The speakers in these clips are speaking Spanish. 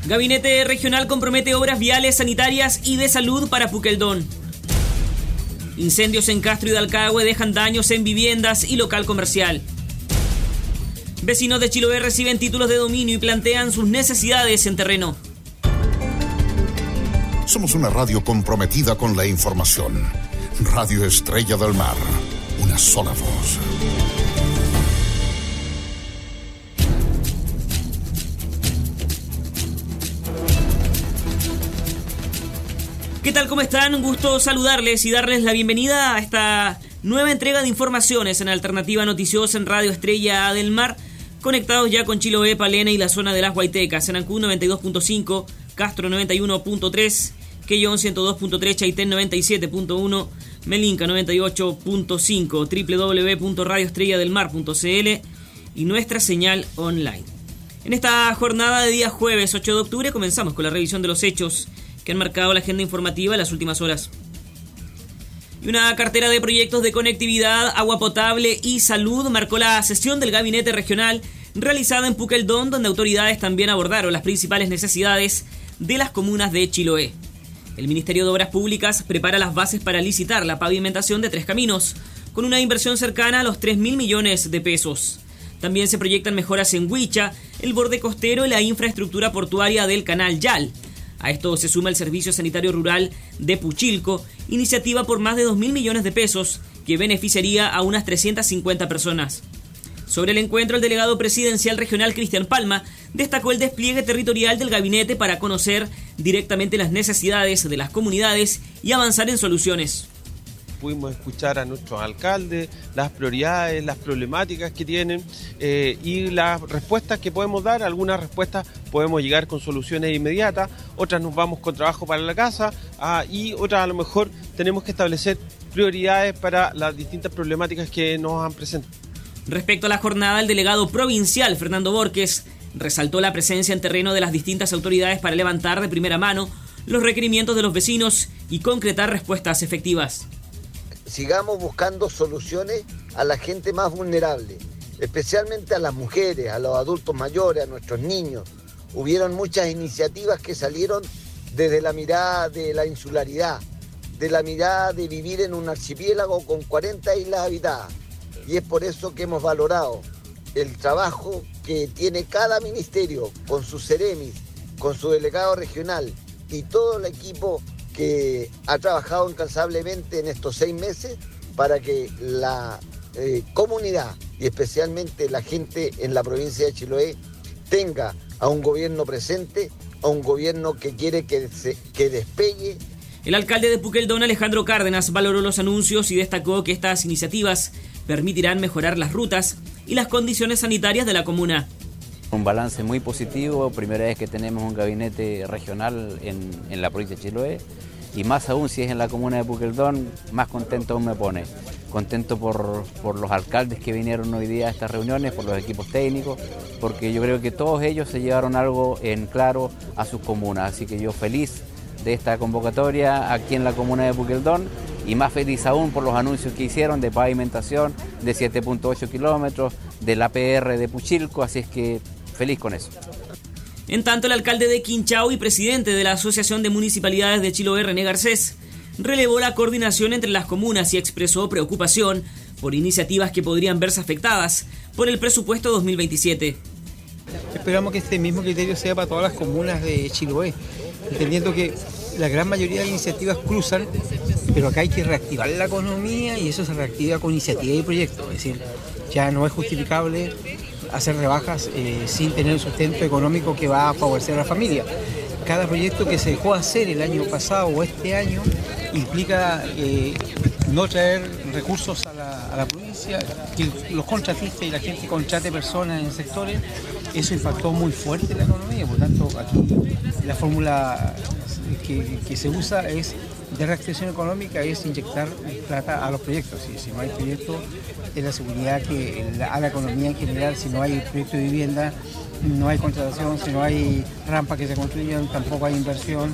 Gabinete regional compromete obras viales, sanitarias y de salud para Puqueldón. Incendios en Castro y Dalcahue dejan daños en viviendas y local comercial. Vecinos de Chiloé reciben títulos de dominio y plantean sus necesidades en terreno. Somos una radio comprometida con la información. Radio Estrella del Mar. Una sola voz. ¿Qué tal? ¿Cómo están? Un gusto saludarles y darles la bienvenida a esta nueva entrega de informaciones en Alternativa Noticiosa en Radio Estrella del Mar, conectados ya con Chiloé, Palena y la zona de las Huaytecas, en Ancún 92.5, Castro 91.3, Quellón 102.3, Chaitén 97.1, Melinca 98.5, www.radioestrelladelmar.cl y nuestra señal online. En esta jornada de día jueves 8 de octubre comenzamos con la revisión de los hechos que han marcado la agenda informativa en las últimas horas. Y una cartera de proyectos de conectividad, agua potable y salud marcó la sesión del Gabinete Regional realizada en Puqueldón, donde autoridades también abordaron las principales necesidades de las comunas de Chiloé. El Ministerio de Obras Públicas prepara las bases para licitar la pavimentación de 3 caminos, con una inversión cercana a los 3.000 millones de pesos. También se proyectan mejoras en Huicha, el borde costero y la infraestructura portuaria del Canal Yal. A esto se suma el Servicio Sanitario Rural de Puchilco, iniciativa por más de 2.000 millones de pesos que beneficiaría a unas 350 personas. Sobre el encuentro, el delegado presidencial regional Cristian Palma destacó el despliegue territorial del gabinete para conocer directamente las necesidades de las comunidades y avanzar en soluciones. Pudimos escuchar a nuestros alcaldes, las prioridades, las problemáticas que tienen y las respuestas que podemos dar. Algunas respuestas podemos llegar con soluciones inmediatas, otras nos vamos con trabajo para la casa y otras a lo mejor tenemos que establecer prioridades para las distintas problemáticas que nos han presentado. Respecto a la jornada, el delegado provincial Fernando Borges resaltó la presencia en terreno de las distintas autoridades para levantar de primera mano los requerimientos de los vecinos y concretar respuestas efectivas. Sigamos buscando soluciones a la gente más vulnerable, especialmente a las mujeres, a los adultos mayores, a nuestros niños. Hubieron muchas iniciativas que salieron desde la mirada de la insularidad, de la mirada de vivir en un archipiélago con 40 islas habitadas. Y es por eso que hemos valorado el trabajo que tiene cada ministerio con sus seremis, con su delegado regional y todo el equipo que ha trabajado incansablemente en estos 6 meses para que la comunidad y especialmente la gente en la provincia de Chiloé tenga a un gobierno presente, a un gobierno que quiere que despegue. El alcalde de Puqueldón, Alejandro Cárdenas, valoró los anuncios y destacó que estas iniciativas permitirán mejorar las rutas y las condiciones sanitarias de la comuna. Un balance muy positivo, primera vez que tenemos un gabinete regional en la provincia de Chiloé y más aún si es en la comuna de Puqueldón, más contento aún me pone. Contento por los alcaldes que vinieron hoy día a estas reuniones, por los equipos técnicos, porque yo creo que todos ellos se llevaron algo en claro a sus comunas, así que yo feliz de esta convocatoria aquí en la comuna de Puqueldón y más feliz aún por los anuncios que hicieron de pavimentación de 7.8 kilómetros, del APR de Puchilco, así es que feliz con eso. En tanto, el alcalde de Quinchao y presidente de la Asociación de Municipalidades de Chiloé, René Garcés, relevó la coordinación entre las comunas y expresó preocupación por iniciativas que podrían verse afectadas por el presupuesto 2027. Esperamos que este mismo criterio sea para todas las comunas de Chiloé, entendiendo que la gran mayoría de iniciativas cruzan, pero acá hay que reactivar la economía y eso se reactiva con iniciativa y proyectos. Es decir, ya no es justificable hacer rebajas sin tener un sustento económico que va a favorecer a la familia. Cada proyecto que se dejó hacer el año pasado o este año implica no traer recursos a la provincia, que los contratistas y la gente contrate personas en sectores. Eso impactó muy fuerte en la economía, por tanto aquí la fórmula que se usa es de reactivación económica, es inyectar plata a los proyectos. Si no hay proyectos, es la seguridad que a la economía en general, si no hay proyecto de vivienda, no hay contratación, si no hay rampas que se construyan, tampoco hay inversión.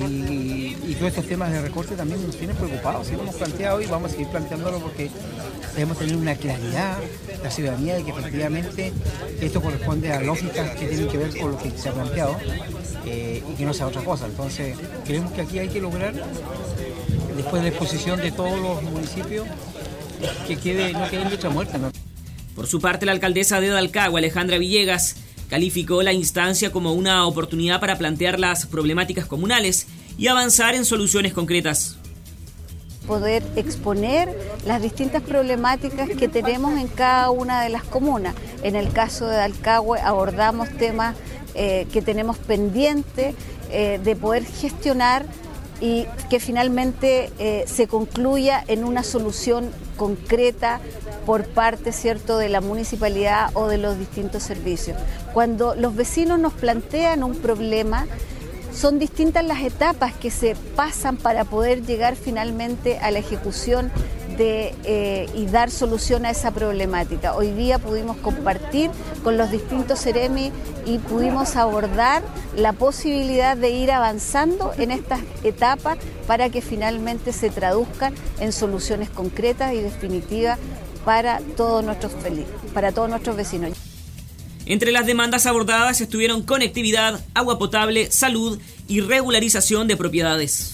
Y todos estos temas de recorte también nos tienen preocupados. Si lo hemos planteado y vamos a seguir planteándolo porque debemos tener una claridad, la ciudadanía, de que efectivamente esto corresponde a lógicas que tienen que ver con lo que se ha planteado y que no sea otra cosa. Entonces, creemos que aquí hay que lograr, después de la exposición de todos los municipios, que no quede letra muerta, ¿no? Por su parte, la alcaldesa de Dalcagua, Alejandra Villegas, calificó la instancia como una oportunidad para plantear las problemáticas comunales y avanzar en soluciones concretas. Poder exponer las distintas problemáticas que tenemos en cada una de las comunas. En el caso de Dalcagua abordamos temas que tenemos pendientes de poder gestionar y que finalmente se concluya en una solución concreta por parte, ¿cierto?, de la municipalidad o de los distintos servicios. Cuando los vecinos nos plantean un problema, son distintas las etapas que se pasan para poder llegar finalmente a la ejecución y dar solución a esa problemática. Hoy día pudimos compartir con los distintos Ceremi y pudimos abordar la posibilidad de ir avanzando en estas etapas para que finalmente se traduzcan en soluciones concretas y definitivas para todos nuestros vecinos. Entre las demandas abordadas estuvieron conectividad, agua potable, salud y regularización de propiedades.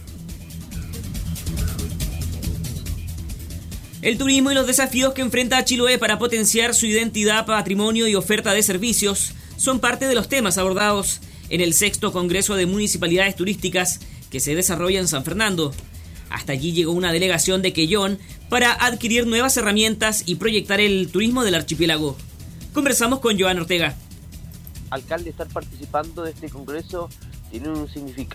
El turismo y los desafíos que enfrenta Chiloé para potenciar su identidad, patrimonio y oferta de servicios son parte de los temas abordados en el 6º Congreso de Municipalidades Turísticas que se desarrolla en San Fernando. Hasta allí llegó una delegación de Quellón para adquirir nuevas herramientas y proyectar el turismo del archipiélago. Conversamos con Joan Ortega. Alcalde, estar participando de este congreso tiene un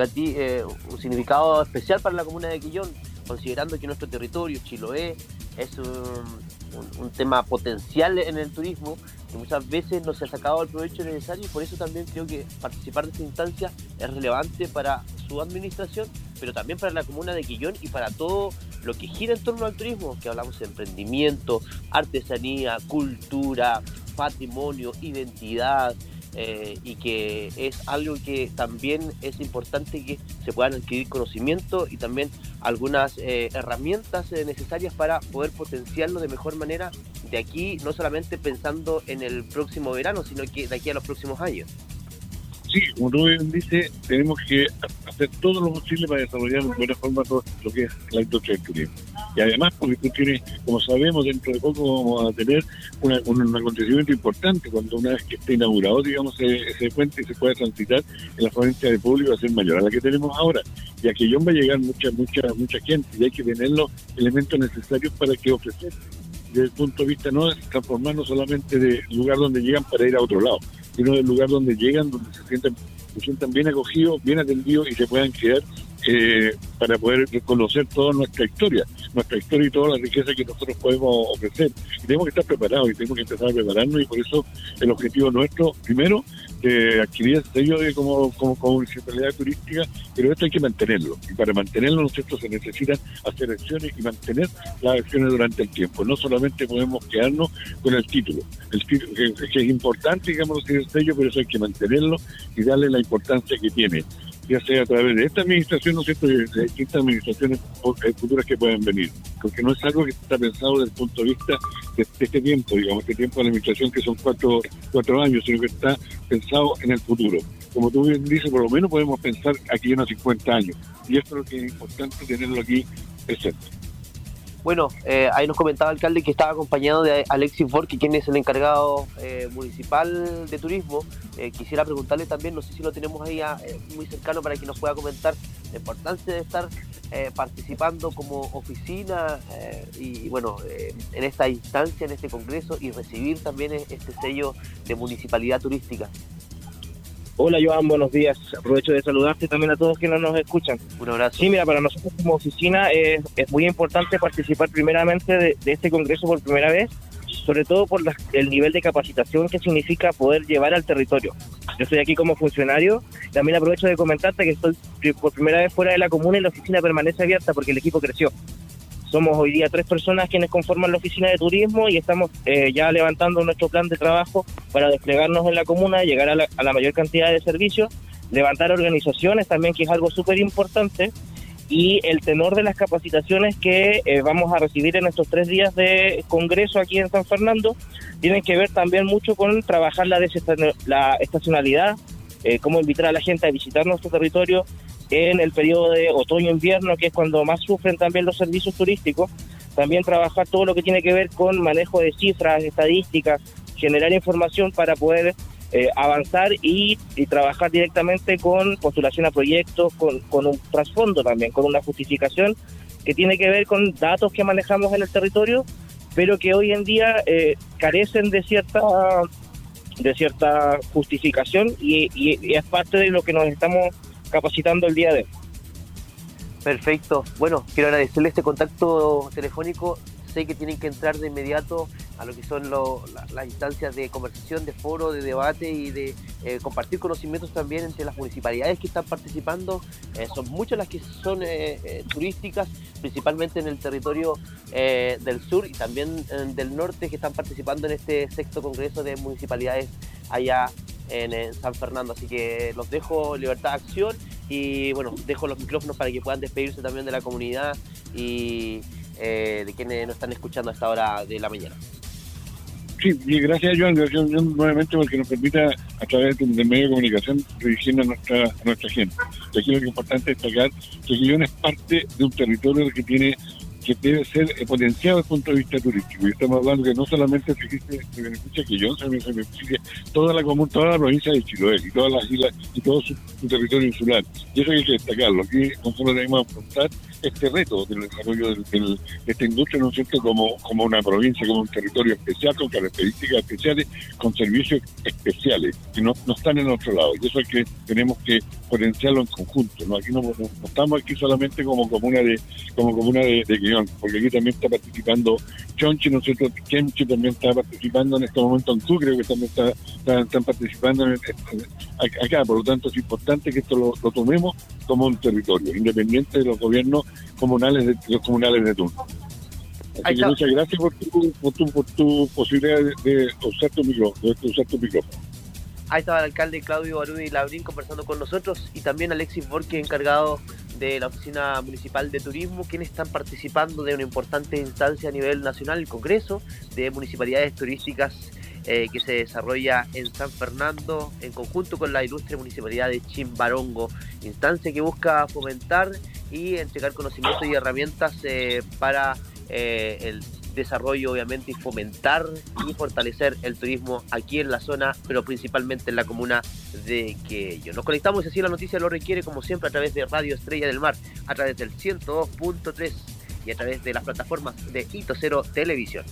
significado especial para la comuna de Quellón, considerando que nuestro territorio, Chiloé, es un tema potencial en el turismo que muchas veces no se ha sacado el provecho necesario, y por eso también creo que participar de esta instancia es relevante para su administración, pero también para la comuna de Quellón y para todo lo que gira en torno al turismo, que hablamos de emprendimiento, artesanía, cultura, patrimonio, identidad, y que es algo que también es importante que se puedan adquirir conocimiento y también algunas herramientas necesarias para poder potenciarlo de mejor manera de aquí, no solamente pensando en el próximo verano, sino que de aquí a los próximos años. Sí, como tú bien dices, tenemos que hacer todo lo posible para desarrollar de buena forma todo lo que es la industria del turismo. Y además, porque tú tienes, como sabemos, dentro de poco vamos a tener un acontecimiento importante cuando una vez que esté inaugurado, digamos, ese puente y se pueda transitar en la afluencia de público va a ser mayor a la que tenemos ahora. Y a Quellón va a llegar mucha gente y hay que tener los elementos necesarios para que ofrecer. Desde el punto de vista no es transformarnos solamente del lugar donde llegan para ir a otro lado, sino del lugar donde llegan, donde se sientan bien acogidos, bien atendidos y se puedan quedar para poder reconocer toda nuestra historia y toda la riqueza que nosotros podemos ofrecer. Y tenemos que estar preparados y tenemos que empezar a prepararnos, y por eso el objetivo nuestro, primero, adquirir el sello como municipalidad turística, pero esto hay que mantenerlo. Y para mantenerlo, nosotros se necesitan hacer acciones y mantener las acciones durante el tiempo. No solamente podemos quedarnos con el título que es importante, digamos, el sello, pero eso hay que mantenerlo y darle la importancia que tiene, ya sea a través de esta administración, ¿no es cierto?, y de distintas administraciones futuras que pueden venir, porque no es algo que está pensado desde el punto de vista de este tiempo, digamos, este tiempo de la administración, que son cuatro años, sino que está pensado en el futuro. Como tú bien dices, por lo menos podemos pensar aquí en unos 50 años, y esto es lo que es importante tenerlo aquí presente. Bueno, ahí nos comentaba el alcalde que estaba acompañado de Alexis Borque, quien es el encargado municipal de turismo. Quisiera preguntarle también, no sé si lo tenemos ahí muy cercano para que nos pueda comentar la importancia de estar participando como oficina y bueno, en esta instancia, en este congreso, y recibir también este sello de municipalidad turística. Hola Joan, buenos días. Aprovecho de saludarte también a todos quienes nos escuchan. Un abrazo. Sí, mira, para nosotros como oficina es muy importante participar primeramente de este congreso por primera vez, sobre todo por el nivel de capacitación que significa poder llevar al territorio. Yo estoy aquí como funcionario, también aprovecho de comentarte que estoy por primera vez fuera de la comuna y la oficina permanece abierta porque el equipo creció. Somos hoy día 3 personas quienes conforman la oficina de turismo y estamos ya levantando nuestro plan de trabajo para desplegarnos en la comuna, llegar a la mayor cantidad de servicios, levantar organizaciones también, que es algo súper importante, y el tenor de las capacitaciones que vamos a recibir en estos 3 días de congreso aquí en San Fernando tienen que ver también mucho con trabajar la estacionalidad, cómo invitar a la gente a visitar nuestro territorio en el periodo de otoño-invierno, que es cuando más sufren también los servicios turísticos. También trabajar todo lo que tiene que ver con manejo de cifras, estadísticas, generar información para poder avanzar y trabajar directamente con postulación a proyectos, con un trasfondo también, con una justificación que tiene que ver con datos que manejamos en el territorio, pero que hoy en día carecen de cierta justificación y es parte de lo que nos estamos capacitando el día de hoy. Perfecto. Bueno, quiero agradecerle este contacto telefónico. Sé que tienen que entrar de inmediato a lo que son las instancias de conversación, de foro, de debate y de compartir conocimientos también entre las municipalidades que están participando. Son muchas las que son turísticas, principalmente en el territorio del sur y también del norte, que están participando en este 6º Congreso de Municipalidades allá en San Fernando. Así que los dejo libertad de acción y bueno, dejo los micrófonos para que puedan despedirse también de la comunidad y de quienes nos están escuchando a esta hora de la mañana. Sí, y gracias Joan, nuevamente porque nos permita a través del medio de comunicación dirigirnos a nuestra gente. Y aquí lo que es importante destacar que Quillón es parte de un territorio que debe ser potenciado desde el punto de vista turístico. Y estamos hablando que no solamente se beneficia a Quillón, se beneficia toda la provincia de Chiloé y todas las islas y todo su territorio insular. Y eso hay que destacarlo. Aquí nosotros debemos afrontar este reto del desarrollo de esta industria, ¿no es cierto?, como una provincia, como un territorio especial, con características especiales, con servicios especiales, que no están en otro lado. Y eso es que tenemos que potenciarlo en conjunto, ¿no? Aquí no estamos aquí solamente como comuna de Quillón, porque aquí también está participando Chonchi, ¿no es cierto?, Kemchi también está participando en este momento, en Cu, creo que también están participando acá. Por lo tanto, es importante que esto lo tomemos como un territorio, independiente de los gobiernos comunales de turno. Así que muchas gracias por tu posibilidad de usar tu micrófono. Ahí estaba el alcalde Claudio Barudi Labrín conversando con nosotros y también Alexis Borque, encargado de la Oficina Municipal de Turismo, quienes están participando de una importante instancia a nivel nacional, el Congreso de Municipalidades Turísticas que se desarrolla en San Fernando en conjunto con la ilustre Municipalidad de Chimbarongo, instancia que busca fomentar y entregar conocimientos y herramientas para el desarrollo, obviamente, y fomentar y fortalecer el turismo aquí en la zona, pero principalmente en la comuna de Quillón. Nos conectamos y así la noticia lo requiere, como siempre, a través de Radio Estrella del Mar, a través del 102.3 y a través de las plataformas de Hito Cero Televisión.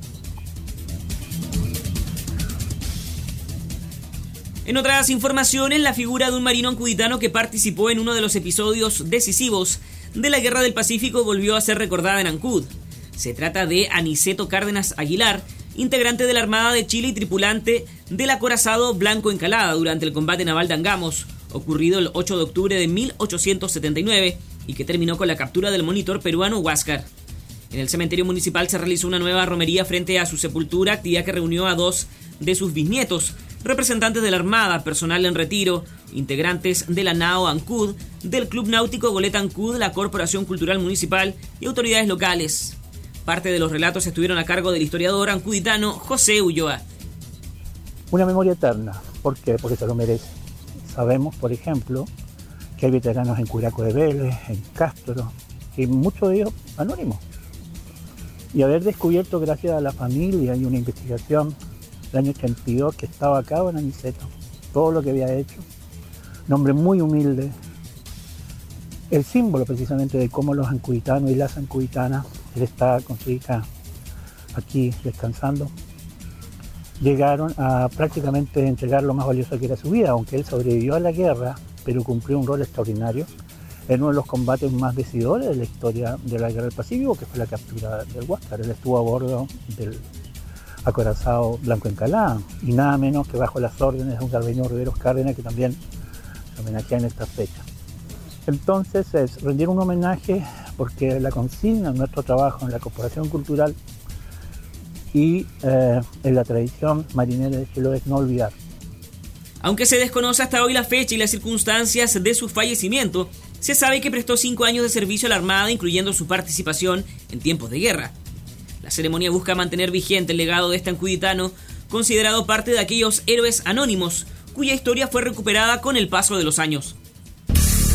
En otras informaciones, la figura de un marino ancuditano que participó en uno de los episodios decisivos de la Guerra del Pacífico volvió a ser recordada en Ancud. Se trata de Aniceto Cárdenas Aguilar, integrante de la Armada de Chile y tripulante del acorazado Blanco Encalada durante el combate naval de Angamos, ocurrido el 8 de octubre de 1879 y que terminó con la captura del monitor peruano Huáscar. En el cementerio municipal se realizó una nueva romería frente a su sepultura, actividad que reunió a 2 de sus bisnietos, representantes de la Armada, personal en retiro, integrantes de la NAO Ancud, del Club Náutico Goleta Ancud, la Corporación Cultural Municipal y autoridades locales. Parte de los relatos estuvieron a cargo del historiador ancuditano José Ulloa. Una memoria eterna. ¿Por qué? Porque se lo merece. Sabemos, por ejemplo, que hay veteranos en Curaco de Vélez, en Castro, y muchos de ellos anónimos. Y haber descubierto, gracias a la familia y una investigación del año 82 que estaba acá en Aniceto, todo lo que había hecho, un hombre muy humilde, el símbolo precisamente de cómo los ancuditanos y las ancuditanas, él está con su hija aquí descansando, llegaron a prácticamente entregar lo más valioso que era su vida, aunque él sobrevivió a la guerra, pero cumplió un rol extraordinario en uno de los combates más decidores de la historia de la Guerra del Pacífico, que fue la captura del Huáscar. Él estuvo a bordo del acorazado Blanco Encalada, y nada menos que bajo las órdenes de un Cardenio Riveros Cárdenas, que también se homenajea en esta fecha. Entonces es rendir un homenaje porque la consigna en nuestro trabajo en la Corporación Cultural y en la tradición marinera de Chiloé es no olvidar. Aunque se desconoce hasta hoy la fecha y las circunstancias de su fallecimiento, Se sabe que prestó 5 años de servicio a la Armada, incluyendo su participación en tiempos de guerra. La ceremonia busca mantener vigente el legado de este ancuditano, considerado parte de aquellos héroes anónimos, cuya historia fue recuperada con el paso de los años.